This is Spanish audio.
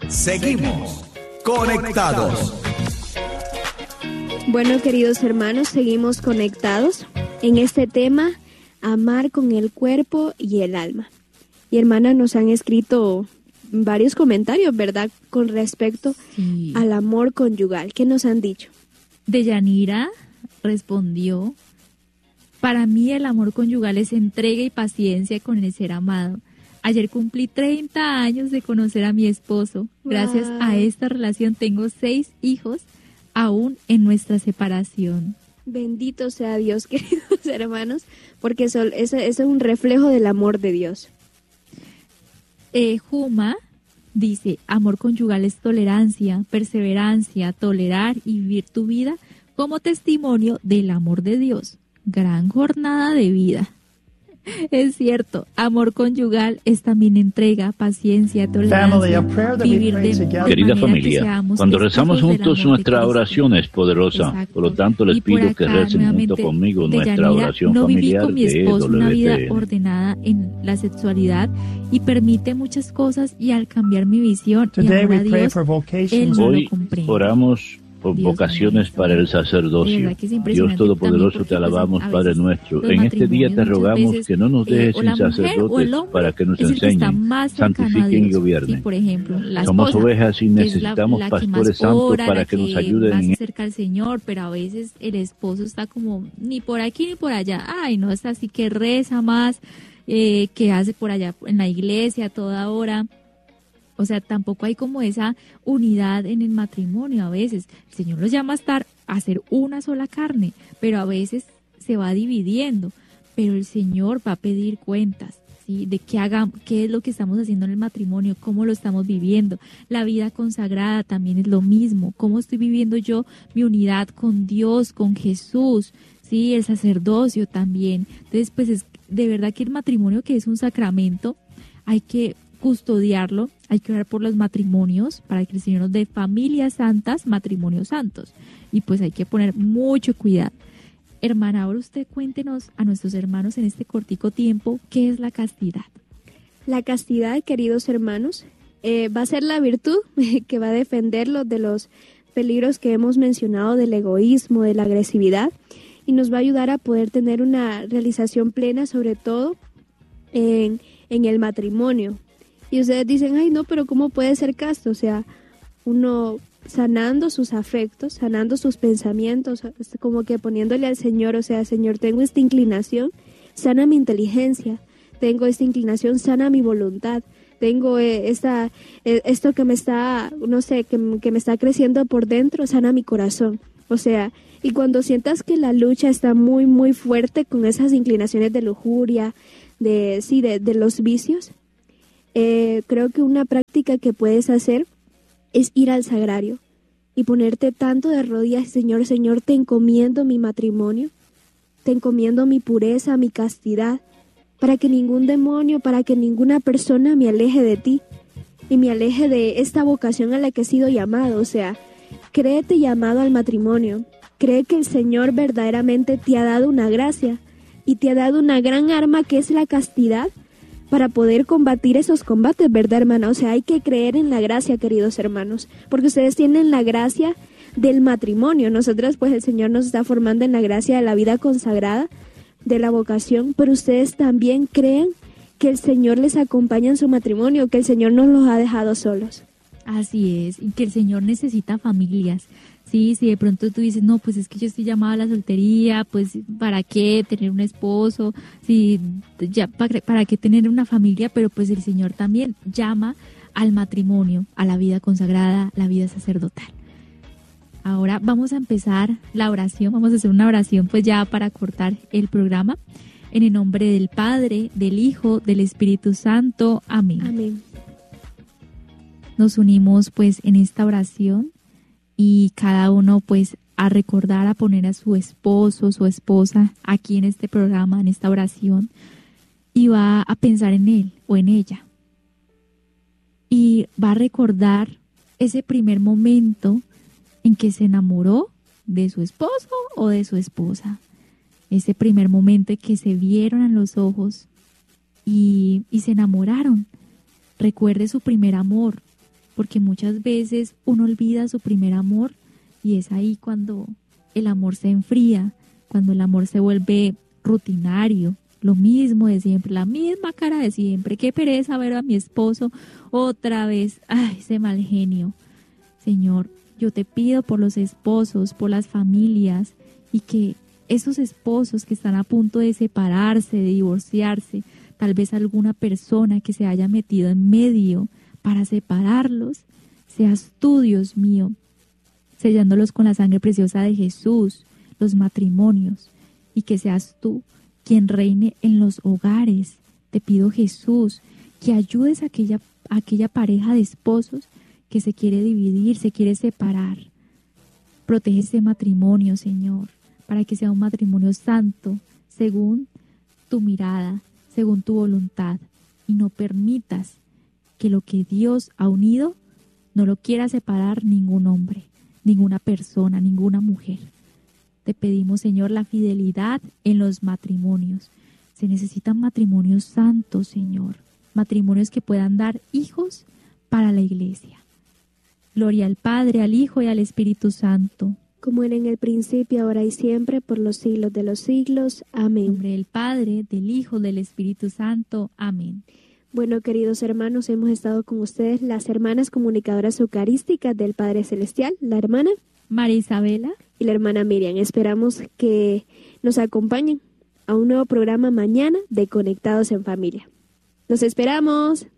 Seguimos conectados. Bueno, queridos hermanos, seguimos conectados en este tema, amar con el cuerpo y el alma. Y hermanas, nos han escrito varios comentarios, ¿verdad?, con respecto al amor conyugal. ¿Qué nos han dicho? Deyanira respondió: para mí el amor conyugal es entrega y paciencia con el ser amado. Ayer cumplí 30 años de conocer a mi esposo. Gracias a esta relación tengo 6 hijos, aún en nuestra separación. Bendito sea Dios, queridos hermanos, porque eso es un reflejo del amor de Dios. Juma dice: amor conyugal es tolerancia, perseverancia, tolerar y vivir tu vida como testimonio del amor de Dios. Gran jornada de vida. Es cierto, amor conyugal es también entrega, paciencia, tolerancia, vivir de Querida familia, cuando rezamos juntos nuestra oración es poderosa. Exacto. Por lo tanto, les pido que recen junto conmigo nuestra oración no viví familiar con mi de esposo una vida EWTN. ordenada en la sexualidad y permite muchas cosas, y al cambiar mi visión y amar a Dios, Él no Hoy lo comprende. oramos por Dios vocaciones mío, para el de sacerdocio. verdad que es Dios impresionante Todopoderoso, también, te alabamos, porque, Padre pues, nuestro. los En este día te matrimonios rogamos muchas veces, que no nos dejes o sin la mujer o el sacerdotes hombre para que nos es el que está enseñen, más cercano a santifiquen y Dios. gobiernen. Sí, por ejemplo, la Somos esposa, ovejas y que es necesitamos la que pastores más santos ora, para la que nos que ayuden más en se acerca al Señor, pero a veces el esposo está como ni por aquí ni por allá. Ay, no, es así que reza más, que hace por allá en la iglesia a toda hora. O sea, tampoco hay como esa unidad en el matrimonio a veces. El Señor los llama a ser una sola carne, pero a veces se va dividiendo. Pero el Señor va a pedir cuentas, ¿sí? De qué es lo que estamos haciendo en el matrimonio, cómo lo estamos viviendo. La vida consagrada también es lo mismo. Cómo estoy viviendo yo mi unidad con Dios, con Jesús, ¿sí? El sacerdocio también. Entonces, pues es de verdad que el matrimonio, que es un sacramento, hay que custodiarlo, hay que orar por los matrimonios para que el Señor nos dé familias santas, matrimonios santos, y pues hay que poner mucho cuidado. Hermana, ahora usted cuéntenos a nuestros hermanos en este cortico tiempo, ¿qué es la castidad? La castidad, queridos hermanos, va a ser la virtud que va a defenderlos de los peligros que hemos mencionado, del egoísmo, de la agresividad, y nos va a ayudar a poder tener una realización plena, sobre todo en el matrimonio. Y ustedes dicen, ay no, pero ¿cómo puede ser casto? O sea, uno sanando sus afectos, sanando sus pensamientos, como que poniéndole al Señor, o sea, Señor, tengo esta inclinación, sana mi inteligencia, tengo esta inclinación, sana mi voluntad, tengo esto que me está, no sé, que me está creciendo por dentro, sana mi corazón. O sea, y cuando sientas que la lucha está muy, muy fuerte con esas inclinaciones de lujuria, de los vicios, creo que una práctica que puedes hacer es ir al sagrario y ponerte tanto de rodillas: Señor, Señor, te encomiendo mi matrimonio, te encomiendo mi pureza, mi castidad, para que ningún demonio, para que ninguna persona me aleje de ti y me aleje de esta vocación a la que he sido llamado. O sea, créete llamado al matrimonio, cree que el Señor verdaderamente te ha dado una gracia y te ha dado una gran arma, que es la castidad, para poder combatir esos combates, ¿verdad, hermana? O sea, hay que creer en la gracia, queridos hermanos, porque ustedes tienen la gracia del matrimonio. Nosotros, pues, el Señor nos está formando en la gracia de la vida consagrada, de la vocación, pero ustedes también creen que el Señor les acompaña en su matrimonio, que el Señor no los ha dejado solos. Así es, y que el Señor necesita familias. Sí, si de pronto tú dices, no, pues es que yo estoy llamada a la soltería, pues ¿para qué tener un esposo? Sí, ya ¿para qué tener una familia? Pero pues el Señor también llama al matrimonio, a la vida consagrada, la vida sacerdotal. Ahora vamos a empezar la oración, vamos a hacer una oración pues ya para cortar el programa. En el nombre del Padre, del Hijo, del Espíritu Santo. Amén. Amén. Nos unimos pues en esta oración, y cada uno pues a recordar, a poner a su esposo, su esposa aquí en este programa, en esta oración, y va a pensar en él o en ella. Y va a recordar ese primer momento en que se enamoró de su esposo o de su esposa. Ese primer momento en que se vieron a los ojos y se enamoraron. Recuerde su primer amor. porque muchas veces uno olvida su primer amor y es ahí cuando el amor se enfría, cuando el amor se vuelve rutinario, lo mismo de siempre, la misma cara de siempre. Qué pereza ver a mi esposo otra vez, ay, ese mal genio. Señor, yo te pido por los esposos, por las familias, y que esos esposos que están a punto de separarse, de divorciarse, tal vez alguna persona que se haya metido en medio para separarlos, seas tú, Dios mío, sellándolos con la sangre preciosa de Jesús, los matrimonios, y que seas tú quien reine en los hogares. Te pido, Jesús, que ayudes a aquella pareja de esposos que se quiere dividir, se quiere separar. Protege ese matrimonio, Señor, para que sea un matrimonio santo, según tu mirada, según tu voluntad, y no permitas que lo que Dios ha unido no lo quiera separar ningún hombre, ninguna persona, ninguna mujer. Te pedimos, Señor, la fidelidad en los matrimonios. Se necesitan matrimonios santos, Señor, matrimonios que puedan dar hijos para la iglesia. Gloria al Padre, al Hijo y al Espíritu Santo. Como era en el principio, ahora y siempre, por los siglos de los siglos. Amén. En nombre del Padre, del Hijo, del Espíritu Santo. Amén. Bueno, queridos hermanos, hemos estado con ustedes las hermanas comunicadoras eucarísticas del Padre Celestial, la hermana María Isabela y la hermana Miriam. Esperamos que nos acompañen a un nuevo programa mañana de Conectados en Familia. ¡Los esperamos!